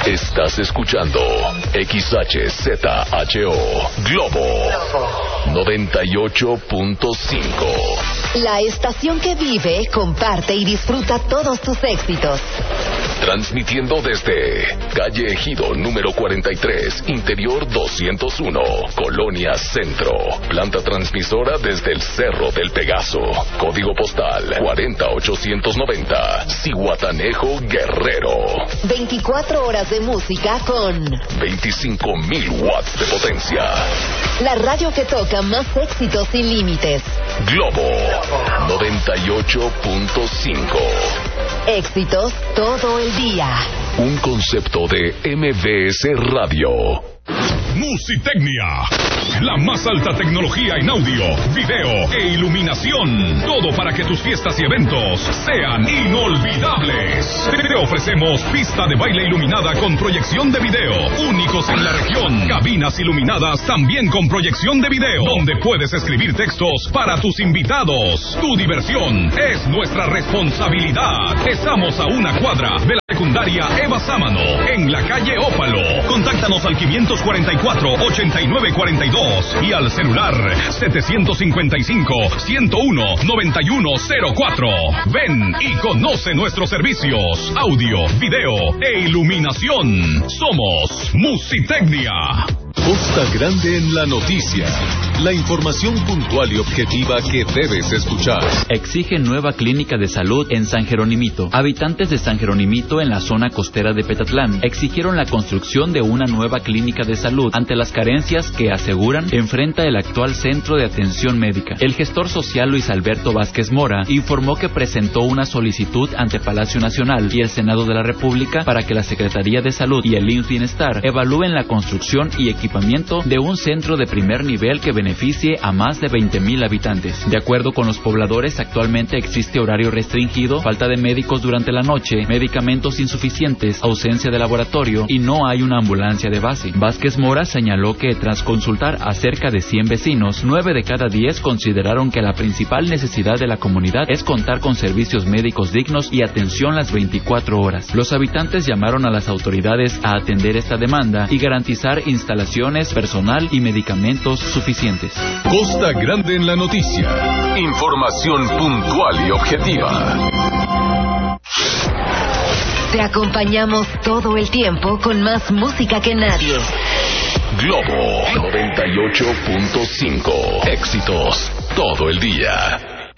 Estás escuchando XHZHO Globo 98.5. La estación que vive, comparte y disfruta todos tus éxitos. Transmitiendo desde Calle Ejido número 43, Interior 201, Colonia Centro. Planta transmisora desde el Cerro del Pegaso. Código postal 40890, Zihuatanejo, Guerrero. 24 horas de música con 25,000 watts de potencia. La radio que toca más éxitos sin límites. Globo 98.5. Éxitos todo el día. Un concepto de MBS Radio. Musitecnia, la más alta tecnología en audio, video e iluminación. Todo para que tus fiestas y eventos sean inolvidables. Te ofrecemos pista de baile iluminada con proyección de video, únicos en la región. Cabinas iluminadas también con proyección de video, donde puedes escribir textos para tus invitados. Tu diversión es nuestra responsabilidad. Estamos a una cuadra de la secundaria Eva Sámano, en la calle Ópalo. Contáctanos al 544-8942 y al celular 755-101-9104. Ven y conoce nuestros servicios, audio, video e iluminación. Somos Musitecnia. Costa Grande en la noticia. La información puntual y objetiva que debes escuchar. Exigen nueva clínica de salud en San Jeronimito. Habitantes de San Jeronimito, en la zona costera de Petatlán, exigieron la construcción de una nueva clínica de salud ante las carencias que, aseguran, enfrenta el actual centro de atención médica. El gestor social Luis Alberto Vázquez Mora informó que presentó una solicitud ante Palacio Nacional y el Senado de la República para que la Secretaría de Salud y el IMSS Bienestar evalúen la construcción y equipamiento de un centro de primer nivel que beneficie a más de 20,000 habitantes. De acuerdo con los pobladores, actualmente existe horario restringido, falta de médicos durante la noche, medicamentos insuficientes, ausencia de laboratorio y no hay una ambulancia de base. Vázquez Mora señaló que tras consultar a cerca de 100 vecinos, 9 de cada 10 consideraron que la principal necesidad de la comunidad es contar con servicios médicos dignos y atención las 24 horas. Los habitantes llamaron a las autoridades a atender esta demanda y garantizar instalaciones, personal y medicamentos suficientes. Costa Grande en la noticia. Información puntual y objetiva. Te acompañamos todo el tiempo con más música que nadie. Globo 98.5. Éxitos todo el día.